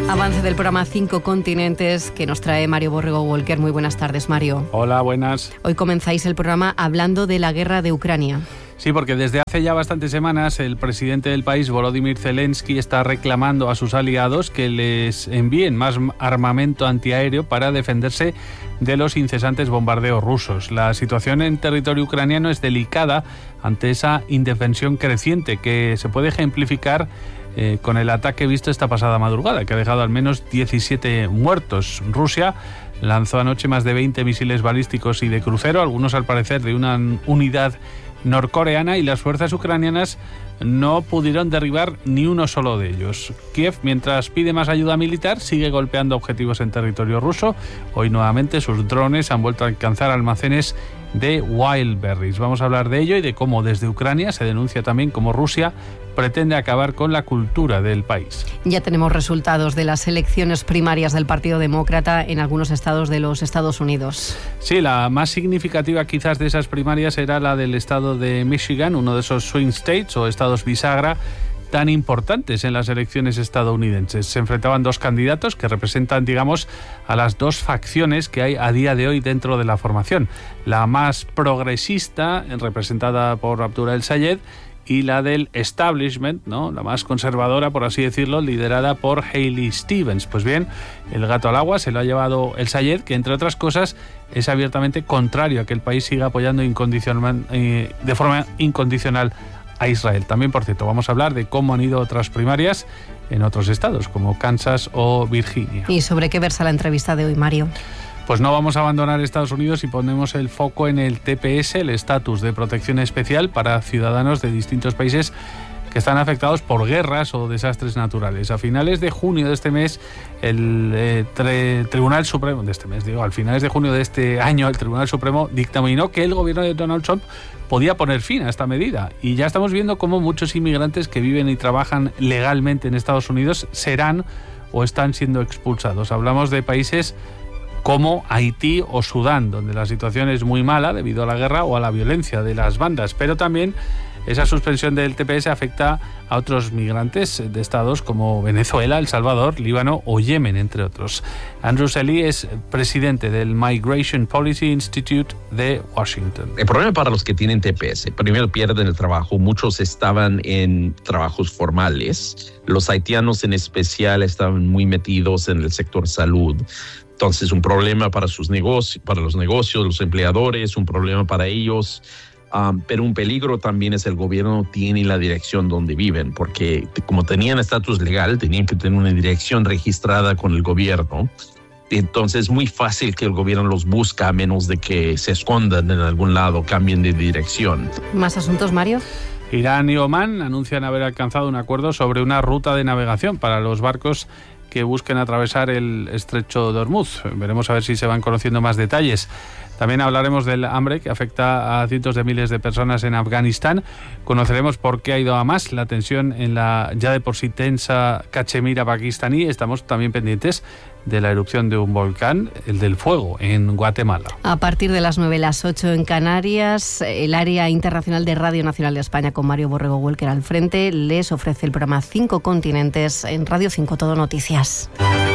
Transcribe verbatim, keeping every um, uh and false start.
Avance del programa Cinco Continentes que nos trae Mario Borrego Walker. Muy buenas tardes, Mario. Hola, buenas. Hoy comenzáis el programa hablando de la guerra de Ucrania. Sí, porque desde hace ya bastantes semanas el presidente del país, Volodymyr Zelensky, está reclamando a sus aliados que les envíen más armamento antiaéreo para defenderse de los incesantes bombardeos rusos. La situación en territorio ucraniano es delicada ante esa indefensión creciente que se puede ejemplificar Eh, con el ataque visto esta pasada madrugada, que ha dejado al menos diecisiete muertos. Rusia lanzó anoche más de veinte misiles balísticos y de crucero, algunos al parecer de una unidad norcoreana, y las fuerzas ucranianas no pudieron derribar ni uno solo de ellos. Kiev, mientras pide más ayuda militar, sigue golpeando objetivos en territorio ruso. Hoy nuevamente sus drones han vuelto a alcanzar almacenes de Wildberries. Vamos a hablar de ello y de cómo desde Ucrania se denuncia también cómo Rusia pretende acabar con la cultura del país. Ya tenemos resultados de las elecciones primarias del Partido Demócrata en algunos estados de los Estados Unidos. Sí, la más significativa quizás de esas primarias era la del estado de Michigan, uno de esos swing states o estados bisagra tan importantes en las elecciones estadounidenses. Se enfrentaban dos candidatos que representan, digamos, a las dos facciones que hay a día de hoy dentro de la formación. La más progresista, representada por Abdullah el-Sayed, y la del establishment, ¿no?, la más conservadora, por así decirlo, liderada por Haley Stevens. Pues bien, el gato al agua se lo ha llevado el-Sayed, que entre otras cosas es abiertamente contrario a que el país siga apoyando incondicional, eh, de forma incondicional a Israel. También, por cierto, vamos a hablar de cómo han ido otras primarias en otros estados, como Kansas o Virginia. ¿Y sobre qué versa la entrevista de hoy, Mario? Pues no vamos a abandonar Estados Unidos y ponemos el foco en el T P S, el estatus de protección especial para ciudadanos de distintos países que están afectados por guerras o desastres naturales. A finales de junio de este mes, el eh, tre, Tribunal Supremo, de este mes digo, al finales de junio de este año, el Tribunal Supremo dictaminó que el gobierno de Donald Trump podía poner fin a esta medida. Y ya estamos viendo cómo muchos inmigrantes que viven y trabajan legalmente en Estados Unidos serán o están siendo expulsados. Hablamos de países como Haití o Sudán, donde la situación es muy mala debido a la guerra o a la violencia de las bandas, pero también esa suspensión del T P S afecta a otros migrantes de estados como Venezuela, El Salvador, Líbano o Yemen, entre otros. Andrew Selly es presidente del Migration Policy Institute de Washington. El problema para los que tienen T P S, primero pierden el trabajo. Muchos estaban en trabajos formales. Los haitianos en especial estaban muy metidos en el sector salud. Entonces, un problema para sus negocios, para los negocios, los empleadores, un problema para ellos. Um, pero un peligro también es el gobierno tiene la dirección donde viven, porque como tenían estatus legal, tenían que tener una dirección registrada con el gobierno. Entonces es muy fácil que el gobierno los busque a menos de que se escondan en algún lado, cambien de dirección. ¿Más asuntos, Mario? Irán y Omán anuncian haber alcanzado un acuerdo sobre una ruta de navegación para los barcos que busquen atravesar el estrecho de Hormuz. Veremos a ver si se van conociendo más detalles. También hablaremos del hambre que afecta a cientos de miles de personas en Afganistán. Conoceremos por qué ha ido a más la tensión en la ya de por sí tensa Cachemira pakistaní. Estamos también pendientes de la erupción de un volcán, el del Fuego, en Guatemala. A partir de las nueve, las ocho en Canarias, el área internacional de Radio Nacional de España con Mario Borrego Walker al frente les ofrece el programa Cinco Continentes en Radio cinco Todo Noticias.